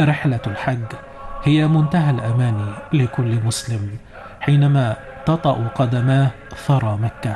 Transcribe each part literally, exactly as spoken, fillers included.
رحلة الحج هي منتهى الأمان لكل مسلم حينما تطأ قدماه ثرى مكة،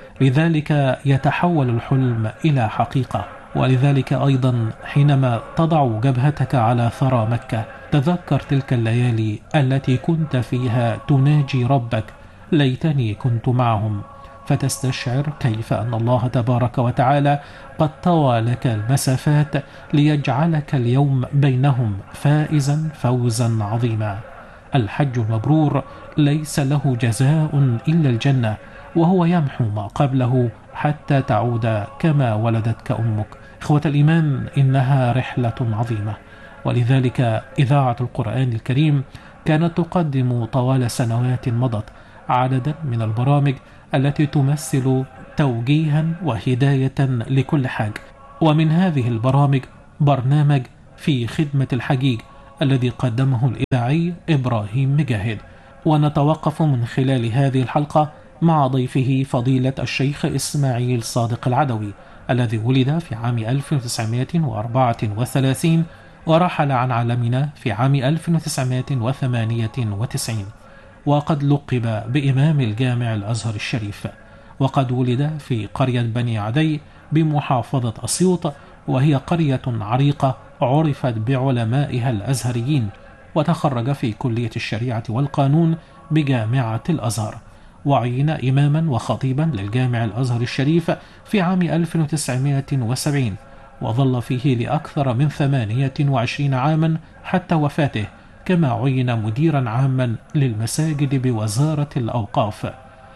لذلك يتحول الحلم إلى حقيقة. ولذلك أيضا حينما تضع جبهتك على ثرى مكة تذكر تلك الليالي التي كنت فيها تناجي ربك: ليتني كنت معهم، فتستشعر كيف أن الله تبارك وتعالى قد طوى لك المسافات ليجعلك اليوم بينهم فائزا فوزا عظيما. الحج المبرور ليس له جزاء إلا الجنة، وهو يمحو ما قبله حتى تعود كما ولدتك أمك. إخوة الإيمان، إنها رحلة عظيمة، ولذلك إذاعة القرآن الكريم كانت تقدم طوال سنوات مضت عددا من البرامج التي تمثل توجيها وهداية لكل حاج. ومن هذه البرامج برنامج في خدمة الحجيج الذي قدمه الإذاعي إبراهيم مجاهد، ونتوقف من خلال هذه الحلقة مع ضيفه فضيلة الشيخ إسماعيل صادق العدوي، الذي ولد في عام ألف وتسعمائة وأربعة وثلاثين ورحل عن عالمنا في عام ألف وتسعمائة وثمانية وتسعين، وقد لقب بإمام الجامع الأزهر الشريف. وقد ولد في قرية بني عدي بمحافظة أسيوط، وهي قرية عريقة عرفت بعلمائها الأزهريين، وتخرج في كلية الشريعة والقانون بجامعة الأزهر، وعين إماما وخطيبا للجامع الأزهر الشريف في عام ألف وتسعمائة وسبعين، وظل فيه لأكثر من ثمانية وعشرين عاما حتى وفاته، كما عين مديرا عاما للمساجد بوزارة الأوقاف.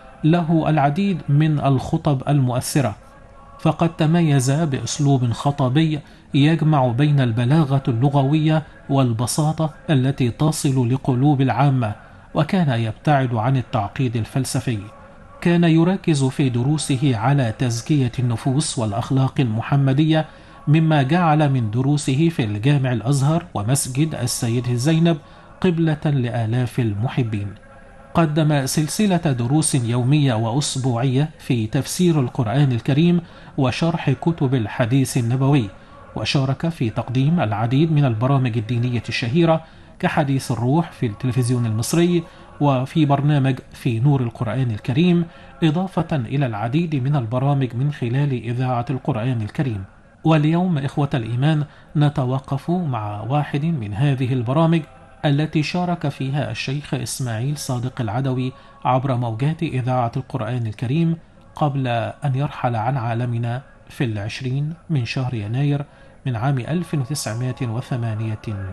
له العديد من الخطب المؤثرة، فقد تميز بأسلوب خطبي يجمع بين البلاغة اللغوية والبساطة التي تصل لقلوب العامة، وكان يبتعد عن التعقيد الفلسفي. كان يركز في دروسه على تزكية النفوس والأخلاق المحمدية، مما جعل من دروسه في الجامع الأزهر ومسجد السيدة زينب قبلة لآلاف المحبين. قدم سلسلة دروس يومية وأسبوعية في تفسير القرآن الكريم وشرح كتب الحديث النبوي، وشارك في تقديم العديد من البرامج الدينية الشهيرة كحديث الروح في التلفزيون المصري، وفي برنامج في نور القرآن الكريم، إضافة إلى العديد من البرامج من خلال إذاعة القرآن الكريم. واليوم إخوة الإيمان نتوقف مع واحد من هذه البرامج التي شارك فيها الشيخ إسماعيل صادق العدوي عبر موجات إذاعة القرآن الكريم قبل أن يرحل عن عالمنا في العشرين من شهر يناير من عام ألف وتسعمائة وثمانية